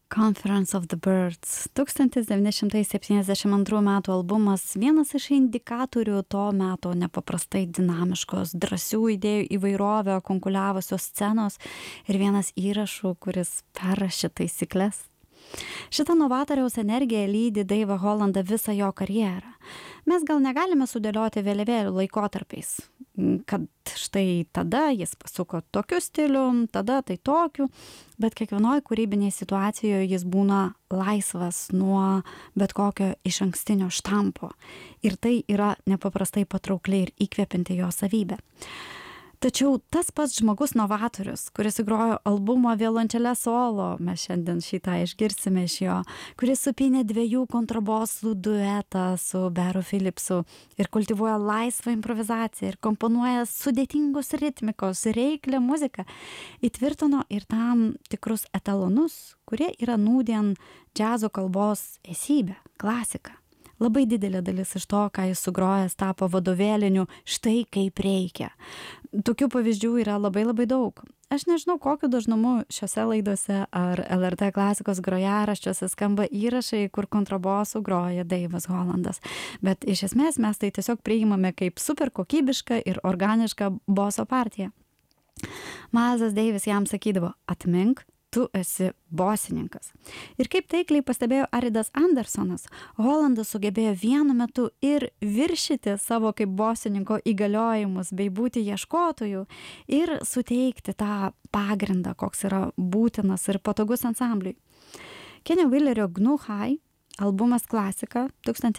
Conference of the Birds. 1972 metų albumas vienas iš indikatorių to meto nepaprastai dinamiškos, drąsių idėjų įvairovę konkuliavusios scenos ir vienas įrašų, kuris perrašė taisyklės. Šitą novatoriaus energiją lydi Dave'ą Hollandą visą jo karjerą. Mes gal negalime sudėlioti vėliavėlių laikotarpiais, kad štai tada jis pasuko tokiu stiliu, tada tai tokiu, bet kiekvienoje kūrybinėje situacijoje jis būna laisvas nuo bet kokio išankstinio štampo. Ir tai yra nepaprastai patraukli ir įkvepianti jo savybė. Tačiau tas pats žmogus novatorius, kuris įgrojo albumo violončele solo, mes šiandien šitą išgirsime iš jo, kuris supynė 2 kontrabosų duetą su Barry Phillipsu ir kultivuoja laisvą improvizaciją ir komponuoja sudėtingos ritmikos, reiklią muziką, įtvirtino ir tam tikrus etalonus, kurie yra nūdien džiazo kalbos esybė, klasika. Labai didelė dalis iš to, ką jis sugrojęs, tapo vadovėliniu štai kaip reikia. Tokių pavyzdžių yra labai daug. Aš nežinau, kokiu dažnumu šiuose laidose ar LRT klasikos grojaraščiuose skamba įrašai, kur kontrabosų groja Dave'as Hollandas. Bet iš esmės mes tai tiesiog priimame kaip super kokybišką ir organišką boso partiją. Milesas Davis jam sakydavo, atmink, tu esi bosininkas. Ir kaip taikliai pastebėjo Aridas Andersonas, Hollandas sugebėjo vienu metu ir viršyti savo kaip bosininko įgaliojimus bei būti ieškotojų ir suteikti tą pagrindą, koks yra būtinas ir patogus ansambliui. Kenio Willerio Gnu High albumas klasika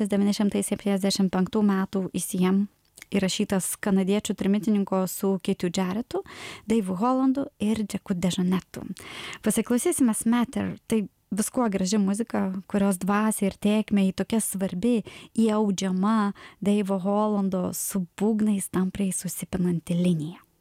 1975 metų ECM įrašytas kanadiečių trimitininko su Keithiu Jarrettu, Dave'u Hollandu ir Jacku DeJohnettu. Pasiklausysime Smatter, tai viskuo graži muzika, kurios dvasia ir tėkmė į tokia svarbi, įaudžiama Dave'o Hollando su būgnais tampriai susipinanti linija.